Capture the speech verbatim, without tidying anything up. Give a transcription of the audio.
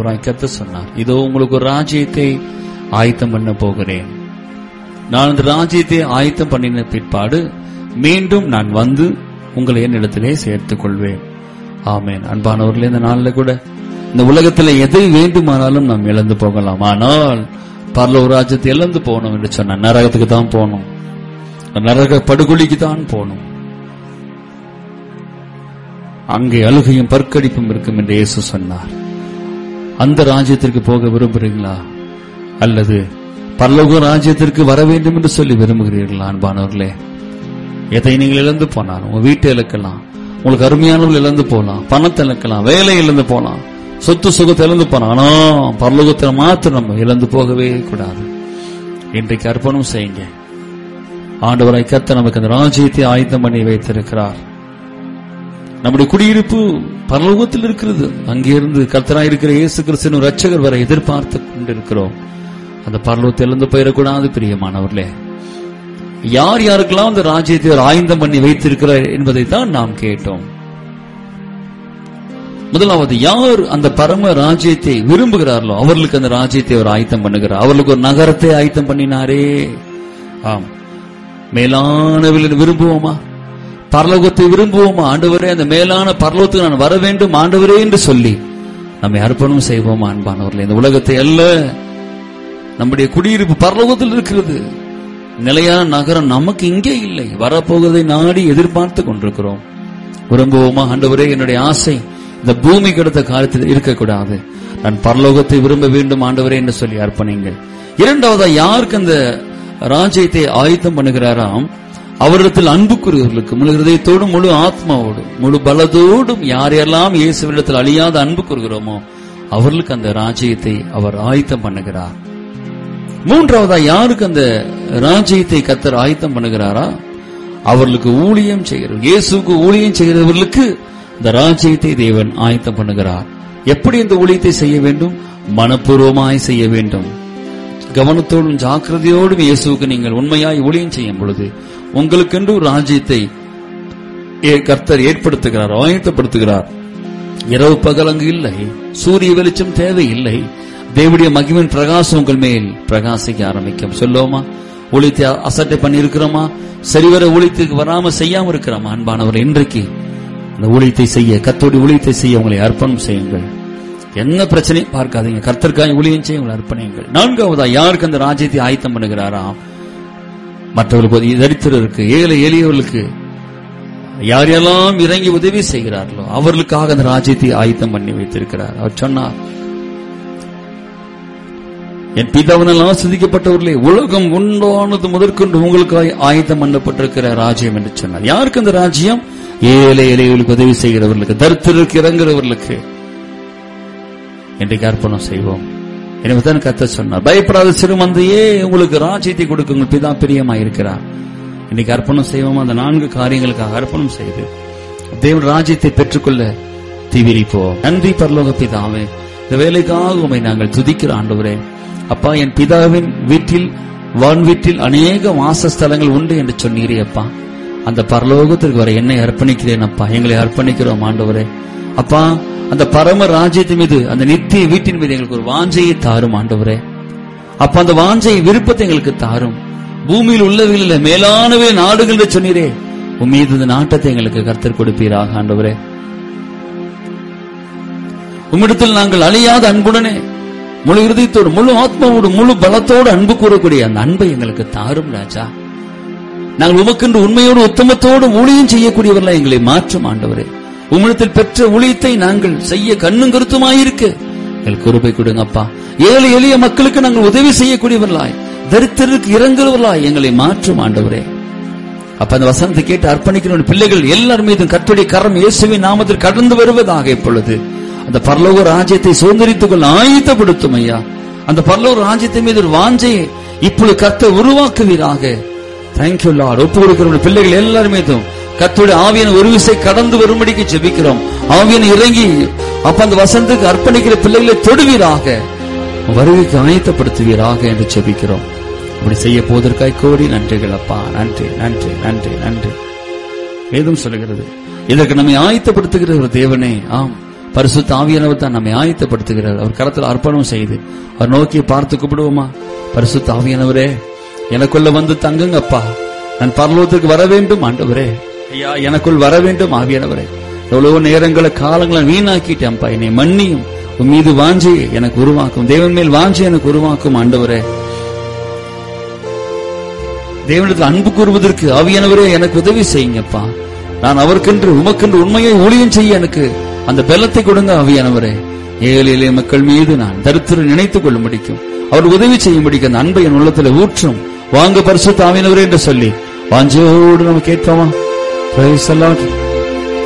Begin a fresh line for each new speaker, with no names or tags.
ஆண்டவராய் கர்த்தர் சொன்னார், இதோ உங்களுக்கு ஒரு ராஜ்யத்தை ஆயத்தம் பண்ண போகிறேன். நான் அந்த ராஜ்யத்தை ஆயத்தம் பண்ணின பிற்பாடு மீண்டும் நான் வந்து உங்களை என்னிடத்திலே சேர்த்துக் கொள்வேன். ஆமென். அன்பானவர்களே, இந்த நாளில் கூட இந்த உலகத்தில் எதை வேண்டுமானாலும் நாம் இழந்து போகலாம். ஆனால் பரலோக ராஜ்யத்தை இழந்து போகணும் என்று சொன்ன நரகத்துக்கு தான் போகணும், நரக படுகொலிக்கு தான் போகணும். அங்கே அழுகையும் பற்கடிப்பும் இருக்கும் என்று இயேசு சொன்னார். அந்த ராஜ்யத்திற்கு போக விரும்புகிறீங்களா, அல்லது பரலோக ராஜ்யத்திற்கு வர வேண்டும் என்று சொல்லி விரும்புகிறீர்களா? அன்பானவர்களே, எதை நீங்கள் இழந்து போனாலும், உங்க வீட்டை இழக்கலாம், உங்களுக்கு அருமையானவர்கள் இழந்து போகலாம், பணத்தை இழக்கலாம், வேலை இழந்து போகலாம், சொத்து சுகத்தை இழந்து போகலாம். ஆனா பரலோகத்தில் மாத்திரம் நம்ம இழந்து போகவே கூடாது. இன்றைக்கு அர்ப்பணம் செய்யுங்க. ஆண்டவராய் கர்த்தர் நமக்கு அந்த ராஜ்யத்தை ஆயத்தம் பண்ணி வைத்திருக்கிறார். நம்முடைய குடியிருப்பு பரலோகத்தில் இருக்கிறது. அங்கிருந்து கர்த்தராய் இருக்கிற இயேசு கிறிஸ்து ரட்சகர் வரை எதிர்பார்த்து கொண்டிருக்கிறோம். அந்த பரலோகத்தை இழந்து போயிடக்கூடாது. பிரியமானவர்களே, யார் யாருக்கெல்லாம் அந்த ராஜ்யத்தை அவர் ஆயத்தம் பண்ணி வைத்திருக்கிறார் என்பதை தான் நாம் கேட்டோம். முதலாவது, யார் அந்த பரம ராஜ்யத்தை விரும்புகிறார்களோ அவர்களுக்கு அந்த ராஜ்யத்தை அவர் ஆயத்தம் பண்ணுகிறார். அவர்களுக்கு ஒரு நகரத்தை ஆயத்தம் பண்ணினாரே. ஆம், மேலானவில் விரும்புவோமா? பரலோகத்தை விரும்புவோமா? ஆண்டவரே, அந்த மேலான பரலோகத்துக்கு நான் வர வேண்டும் ஆண்டவரே என்று சொல்லி நம்மை அர்ப்பணம் செய்வோமா? அன்பானவர்களே, இந்த உலகத்தை அல்ல, நம்முடைய குடியிருப்பு பரலோகத்தில் இருக்கிறது. நிலையான நகரம் நமக்கு இங்கே இல்லை, வரப்போவதை நாடி எதிர்பார்த்து கொண்டிருக்கிறோம். விரும்புவோமா? ஆண்டவரே, என்னுடைய ஆசை இந்த பூமி கிடைத்த காலத்தில் இருக்கக்கூடாது, நான் பரலோகத்தை விரும்ப வேண்டும் ஆண்டவரே என்று சொல்லி அர்ப்பணிங்கள். இரண்டாவதா, யாருக்கு அந்த ராஜ்யத்தை ஆயத்தம் பண்ணுகிறாராம், அவரிடத்தில் அன்பு கூறுகிறவர்களுக்கு முழு ஹிருதயத்தோடும் முழு ஆத்மாவோடும் முழு பலத்தோடும் யாரெல்லாம் இயேசுவிடத்தில் அழியாத அன்பு கூறுகிறோமோ அவர்களுக்கு அந்த ராஜ்யத்தை அவர் ஆயத்தம் பண்ணுகிறார். மூன்றாவதா, யாருக்கு அந்த ராஜ்யத்தை கர்த்தர் ஆயத்தம் பண்ணுகிறாரா, அவர்களுக்கு ஊழியம் செய்கிற இயேசுக்கு ஊழியம் செய்கிறவர்களுக்கு இந்த ராஜ்யத்தை தேவன் ஆயத்தம் பண்ணுகிறார். எப்படி இந்த ஊழியத்தை செய்ய வேண்டும்? மனப்பூர்வமாய் செய்ய வேண்டும். கவனத்தோடும் ஜாக்கிரதையோடும் இயேசுக்கு நீங்கள் உண்மையாய் ஊழியம் செய்யும் பொழுது உங்களுக்கென்று ஒரு ராஜ்யத்தை கர்த்தர் ஏற்படுத்துகிறார், ஆயத்தப்படுத்துகிறார். இரவு பகல் அங்கு இல்லை, சூரிய வெளிச்சம் தேவையில்லை, தேவனுடைய மகிமையின் பிரகாசம் உங்கள் மேல் பிரகாசிக்க ஆரம்பிக்கும். சொல்லுவோமா? ஊழியத்தை அசட்டை பண்ணி இருக்கிறோமா? சரிவர ஊழியத்துக்கு வராம செய்யாம இருக்கிறோமா? அன்பானவர், இன்றைக்கு அந்த ஊழியத்தை செய்ய, கர்த்தருடைய ஊழியத்தை செய்ய உங்களை அர்ப்பணம் செய்யுங்கள். என்ன பிரச்சனையும் பார்க்காதீங்க, கர்த்தருக்காக ஊழியம் செய்ய உங்களை அர்ப்பணியுங்கள். நான்காவதா, யாருக்கு அந்த ராஜ்யத்தை ஆயத்தம் பண்ணுகிறாராம், மற்றவர்களுக்கு, தரித்திரருக்கு, ஏழை எளியவர்களுக்கு யாரெல்லாம் இறங்கி உதவி செய்கிறார்களோ அவர்களுக்காக அந்த ராஜ்யத்தை ஆயத்தம் பண்ணி வைத்திருக்கிறார். அவர் சொன்னார், என் பிதாவினால் ஆசீர்வதிக்கப்பட்டவர்களே, உலகம் உண்டானது முதற்கொண்டு உங்களுக்காக ஆயத்தம் பண்ணப்பட்டிருக்கிற ராஜ்யம் என்று சொன்னார். யாருக்கு அந்த ராஜ்யம்? ஏழை எளியவர்களுக்கு உதவி செய்கிறவர்களுக்கு, தரித்திரருக்கு இறங்குகிறவர்களுக்கு. இன்றைக்கு அர்ப்பணம் செய்வோம். எனவேதான் கர்த்தர் சொன்னார், பயப்படாத சிறுமந்தையே, உங்களுக்கு ராஜ்யத்தை கொடுக்க உங்கள் பிதா பிரியமாயிருக்கிறார். இன்னைக்கு அர்ப்பணம் செய்வோம். அந்த நான்கு காரியங்களுக்காக அர்ப்பணம் செய்து தேவன் ராஜ்யத்தை பெற்றுக்கொள்ள தீவிரிப்போம். நன்றி பரலோக பிதாவே, இந்த வேலைக்காக உம்மை நாங்கள் துதிக்கிற ஆண்டவரே. அப்பா, என் பிதாவின் வீட்டில் வான் வீட்டில் அநேக வாசஸ்தலங்கள் உண்டு என்று சொன்னீரே அப்பா. அந்த பரலோகத்திற்கு வர என்னை அர்ப்பணிக்கிறேன் அப்பா, எங்களை அர்ப்பணிக்கிறோம் ஆண்டவரே. அப்பா, அந்த பரம ராஜ்யத்தின் மீது, அந்த நித்திய வீட்டின் மீது எங்களுக்கு ஒரு வாஞ்சையை தாரும் ஆண்டவரே. அப்ப அந்த வாஞ்சை விருப்பத்தை எங்களுக்கு தாரும். பூமியில் உள்ளவையில் மேலானவே நாடுகள் என்று சொன்னீரே, உன் மீது இந்த நாட்டத்தை எங்களுக்கு கர்த்தர் கொடுப்பீராக ஆண்டவரே. உம்மிடத்தில் நாங்கள் அழியாத அன்புடனே முழு இருதயத்தோடு முழு ஆத்மாவோடு முழு பலத்தோடு அன்பு கூறக்கூடிய அந்த அன்பை எங்களுக்கு தாரும் ராஜா. நாங்கள் உமக்கென்று உண்மையோடு உத்தமத்தோடு ஊழியம் செய்யக்கூடியவர்களாய் எங்களை மாற்றும் ஆண்டவரே. உம்மிடத்தில் பெற்ற ஊழியத்தை நாங்கள் செய்ய கண்ணும் கருத்துமாயிருக்க எங்களுக்கு கிருபை கொடுங்கப்பா. ஏழை எளிய மக்களுக்கு நாங்கள் உதவி செய்யக்கூடியவர்களாய், தரித்திரருக்கு இறங்குறவர்களாய் எங்களை மாற்றும் ஆண்டவரே. அப்ப அந்த வசனத்தை கேட்டு அர்ப்பணிக்கிற பிள்ளைகள் எல்லார் மீதும் கர்த்தருடைய கரம் இயேசுவின் நாமத்தில் கடந்து வருவதாக இப்பொழுது அந்த பரலோக ராஜ்யத்தை சுதந்திரித்துக் கொள்ள ஆயத்தப்படுத்தும் ஐயா. அந்த பரலோக ராஜ்யத்தை மீது ஒரு வாஞ்சையை இப்பொழுது கர்த்தர் உருவாக்குவீராக. Thank you Lord. ஒப்பு கொடுக்கிற பிள்ளைகள் எல்லார் மீதும் கர்த்தருடைய ஆவியான ஒரு விசை கடந்து வரும்படிக்கு ஜெபிக்கிறோம். ஆவியான இறங்கி அப்ப அந்த வசனத்துக்கு அர்ப்பணிக்கிற பிள்ளைகளை தொடுவீராக, வருகைக்கு ஆயத்தப்படுத்துவீராக என்று ஜெபிக்கிறோம். அப்படி செய்ய போவதற்காய் கோடி நன்றிகள் அப்பா. நன்றி நன்றி நன்றி நன்றி. வேதம் சொல்லுகிறது, இதற்கு நம்மை ஆயத்தப்படுத்துகிற ஒரு தேவனே. ஆம், பரிசுத்த ஆவியானவர் தான் நம்மை ஆயத்தப்படுத்துகிறார். அவர் கரத்தில் அர்ப்பணம் செய்து அவர் நோக்கி பார்த்து கூப்பிடுவோமா? பரிசுத்த ஆவியானவரே, எனக்குள்ள வந்து தங்குங்கப்பா, நான் பரலோகத்திற்கு வர வேண்டும் ஆண்டவரே, ஐயா எனக்குள் வர வேண்டும் ஆவியானவரே. எவ்வளவு நேரங்களை காலங்களை வீணாக்கிட்டேன்ப்பா, என்னை மன்னியும், உன் மீது வாஞ்சி எனக்கு உருவாக்கும், தேவன் மேல் வாஞ்சி எனக்கு உருவாக்கும் ஆண்டவரே. தேவனிடத்தில் அன்பு கூறுவதற்கு ஆவியானவரே எனக்கு உதவி செய்யுங்கப்பா. நான் அவருக்கென்று உமக்கென்று உண்மையை ஊழியம் செய்ய எனக்கு அந்த பலத்தை கொடுங்க ஆவியானவரே. ஏழை எளிய மக்கள் மீது நான் தரித்திரம் நினைத்துக் கொள்ள முடிக்கும், அவர் உதவி செய்ய முடிக்கும். அந்த அன்பை என் உள்ளத்தில் ஊற்றும் வாங்க பரிசுத்த ஆவியானவரே என்று சொல்லி வாஞ்சையோடு நம்ம கேட்போமா? Praise the Lord.